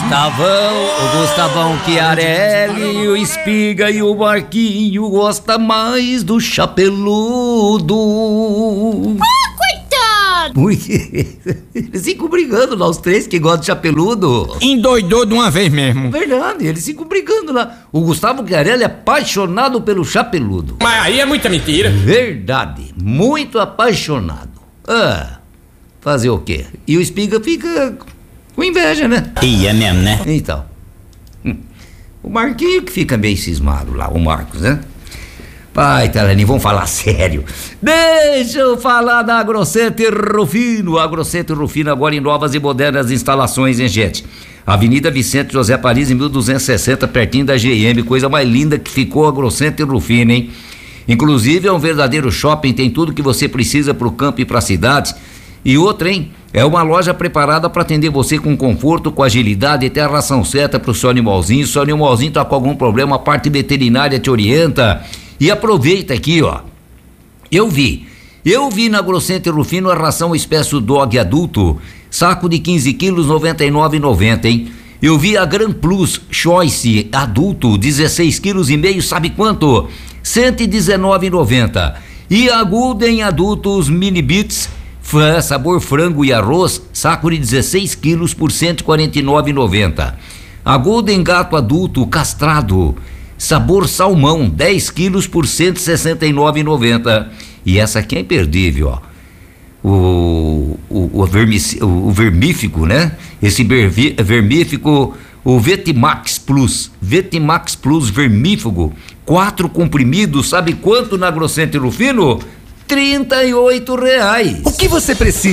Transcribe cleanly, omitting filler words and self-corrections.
O Gustavão Chiarelli, o Espiga e o Marquinho gosta mais do Chapeludo. Eles ficam brigando lá, os três que gostam de Chapeludo. Endoidou de uma vez mesmo. Verdade, eles ficam brigando lá. O Gustavo Chiarelli é apaixonado pelo Chapeludo. Mas aí é muita mentira. Verdade, muito apaixonado. Fazer o quê? E o Espiga fica com inveja, né? E é mesmo, né? Então, o Marquinho que fica meio cismado lá, o Marcos, né? Pai, Telani, vamos falar sério. Deixa eu falar da Agrocenter Rufino. Agrocenter Rufino agora em novas e modernas instalações, hein, gente? Avenida Vicente José Paris, em 1260, pertinho da GM. Coisa mais linda que ficou a Agrocenter Rufino, hein? Inclusive é um verdadeiro shopping, tem tudo que você precisa pro campo e pra cidade. E outra, hein? É uma loja preparada para atender você com conforto, com agilidade e ter a ração certa pro seu animalzinho. Se o seu animalzinho tá com algum problema, a parte veterinária te orienta. E aproveita aqui, ó. Eu vi na Agrocenter Rufino a ração espécie Dog adulto, saco de 15 quilos, R$ 99,90, hein? Eu vi a Gran Plus Choice adulto, 16 quilos e meio, sabe quanto? R$ 119,90. E a Golden Adultos Mini Bits, sabor frango e arroz, saco de 16 quilos por R$ 149,90. A Golden Gato Adulto Castrado, sabor salmão, 10 quilos por R$ 169,90. E essa aqui é imperdível, ó. O vermífico, né? Esse vermífico, o Vetimax Plus vermífugo, 4 comprimidos, sabe quanto na Agrocenter Rufino? R$ 38. O que você precisa?